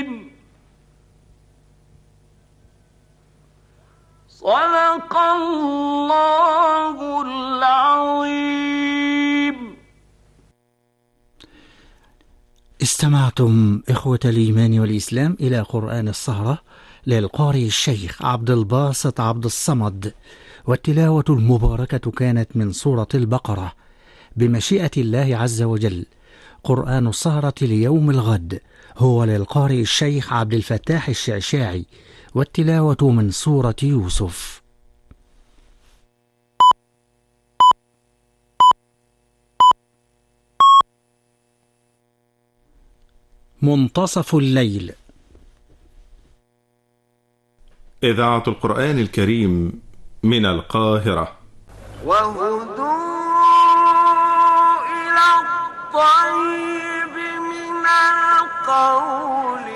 صدق الله العظيم. استمعتم إخوة الإيمان والإسلام إلى قرآن السهرة للقارئ الشيخ عبد الباسط عبد الصمد، والتلاوة المباركة كانت من سورة البقرة بمشيئة الله عز وجل. قرآن السهرة ليوم الغد هو للقارئ الشيخ عبد الفتاح الشعشاعي، والتلاوة من سورة يوسف. منتصف الليل. إذاعة القرآن الكريم من القاهرة. وهدوا إلى الطيب من القول